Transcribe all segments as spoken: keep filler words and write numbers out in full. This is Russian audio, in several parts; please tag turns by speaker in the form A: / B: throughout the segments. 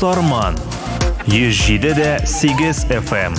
A: Сарман йөз җиде дә сигез эф эм.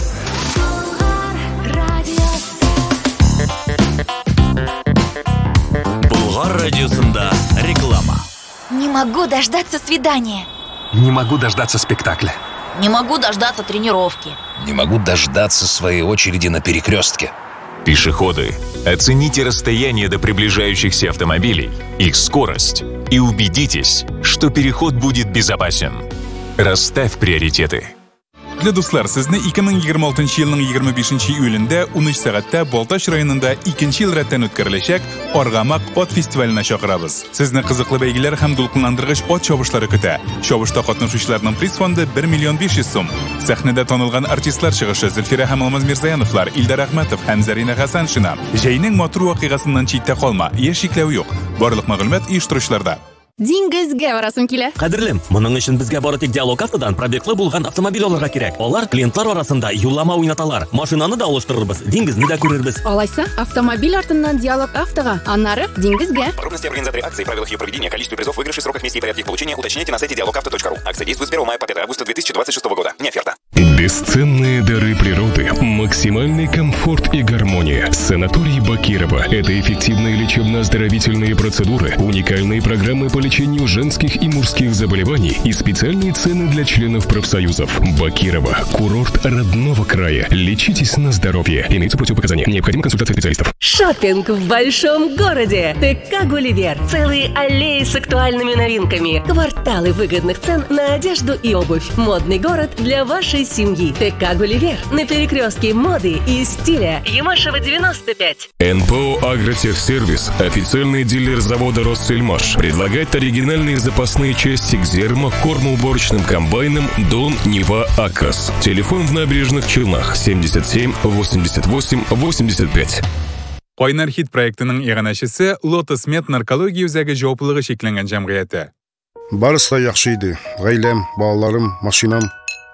A: Болгар радиосында реклама.
B: Не могу дождаться свидания.
C: Не могу дождаться спектакля.
B: Не могу дождаться тренировки.
D: Не могу дождаться своей очереди на перекрестке.
E: Пешеходы, оцените расстояние до приближающихся автомобилей, их скорость и убедитесь, что переход будет безопасен. Расставь приоритеты.
F: Dostlar, sizni ikki ming yigirma oltinchi yilning yigirma beshinchi iyulida o'n uch soatda Boltash rayonida ikkinchi yil ratdan o'tkazilajak Org'amaq ot festivalini chaqiramiz. Sizni qiziqli belgilar ham to'lqinlantirg'ich ot chopushlari kuta. Chopushda qatnashuvchilarning priz fondi bir million besh yuz so'm. Sahnada tanilgan artistlar chiqishi Zulfira Hamilmaz Mirzayanovlar, Ildar Ahmatov, Hamzarina Hasanshina. Jayning motor voqeasidan chetda qolma, yer cheklavi yo'q. Barliq ma'lumot uyushtirishlarda.
G: Dingizga borasım kile.
A: Qadrlim, buning uchun bizga Borotik Dialog Avtodan probekli bo'lgan avtomobil olishga kerak. Ular klientlar orasida yo'llanma o'ynatalar. Mashinani da olishtiramiz, dengizni da ko'ramiz.
G: Olaysa, avtomobil ortidan Dialog Avtoga, anlari dengizga.
H: Подробности организаторы акции, правилах ее проведения, количестве призов, выигрышей, сроках, месте и порядке их получения уточняйте на сайте диалог авто точка ру. Акция действует с первого мая по пятое августа две тысячи двадцать шестого года. Не оферта.
I: Бесценные дары природы, максимальный комфорт и гармония. Санаторий Бакирова – это эффективные лечебно-оздоровительные процедуры, уникальные программы по лечению женских и мужских заболеваний и специальные цены для членов профсоюзов. Бакирова – курорт родного края. Лечитесь на здоровье. Имеются противопоказания. Необходима консультация специалистов.
J: Шоппинг в большом городе. ТК «Гулливер». Целые аллеи с актуальными новинками. Кварталы выгодных цен на одежду и обувь. Модный город для вашей семьи. ТК «Гулливер» на перекрестке моды и стиля. Ямашева девяносто пять.
I: эн пэ о «Агротехсервис», официальный дилер завода «Россельмаш», предлагает оригинальные запасные части к зерно, кормоуборочным комбайнам «Дон», «Нива», «Акас». Телефон в Набережных Челнах семьдесят семь восемьдесят восемь восемьдесят пять.
F: Qaynar hit proyektining yig'inashisi Lotus Med narkologiya üzəgi javobligi cheklangan jamg'iyati.
K: Barisi yaxshi edi. G'aylem, bolalarım, mashinam.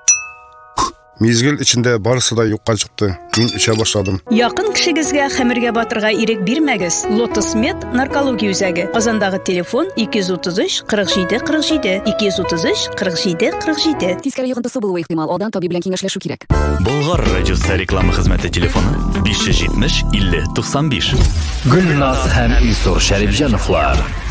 K: Mezgil içinde barisi da yo'qqa chiqdi. Men icha boshladim.
L: Yaqin kishigizga xamirga batırga irik bermagiz. Lotus Med narkologiya üzəgi. Qozondagi telefon ikki yuz o'ttiz uch qirq yetti qirq yetti ikki yuz o'ttiz uch qirq yetti qirq yetti.
G: Teskari yig'indisi bo'lishi ehtimol. Odam tabib bilan kengashlashu kerak.
A: Болгар радиосы реклама хезмәте телефоны besh yuz yetmish ellik to'qson besh.
D: Gulnaz hem İsur Şerifjanoğlar.